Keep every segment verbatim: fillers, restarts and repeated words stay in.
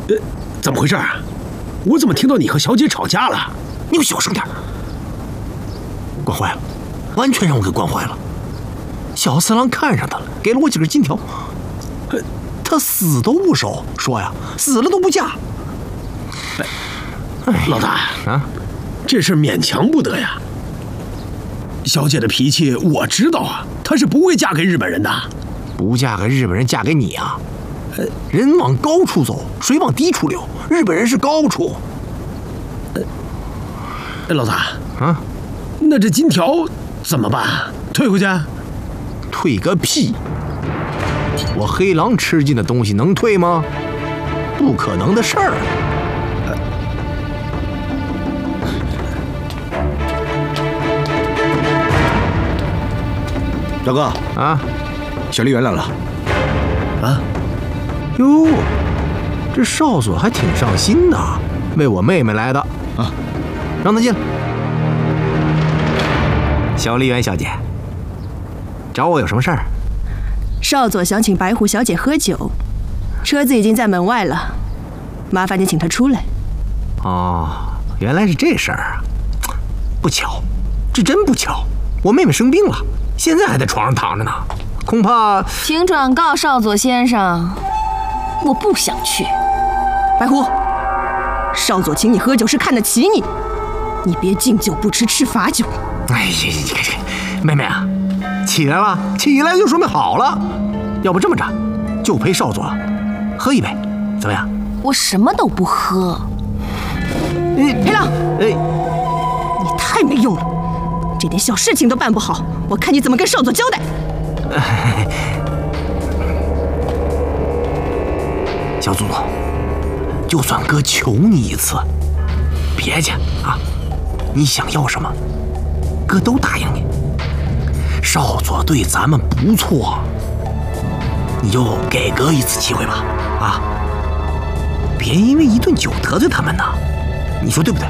呃，怎么回事啊？我怎么听到你和小姐吵架了？ 你给我小声点！惯坏了，完全让我给惯坏了。小四郎看上他了，给了我几根金条，他死都不收，说呀，死了都不嫁。 哎，老大啊，这事勉强不得呀。小姐的脾气我知道啊，她是不会嫁给日本人的。 不嫁给日本人，嫁给你啊？人往高处走，水往低处流。日本人是高处。 哎，老大啊， 那这金条怎么办？退回去？ 退个屁！我黑狼吃进的东西能退吗？不可能的事儿。 大哥啊， 小笠原来了。 啊，哟，这少佐还挺上心的，为我妹妹来的啊， 让她进来。小笠原小姐，找我有什么事儿？ 少佐想请白狐小姐喝酒，车子已经在门外了，麻烦你请她出来。 哦，原来是这事儿啊！不巧，这真不巧，我妹妹生病了，现在还在床上躺着呢，恐怕…… 请转告少佐先生，我不想去。 白狐，少佐请你喝酒是看得起你，你别敬酒不吃吃罚酒。 哎呀，你看这妹妹啊，起来了，起来就说明好了。要不这么着，就陪少佐喝一杯，怎么样？ 我什么都不喝。 黑狼， 哎， 你太没用了，这点小事情都办不好，我看你怎么跟少佐交代。 小祖宗，就算哥求你一次，别介啊！你想要什么，哥都答应你。少佐对咱们不错，你就给哥一次机会吧，啊！别因为一顿酒得罪他们呢，你说对不对？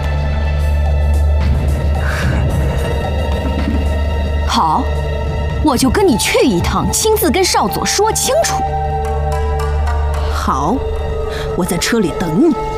好，我就跟你去一趟，亲自跟少佐说清楚。 好，我在车里等你。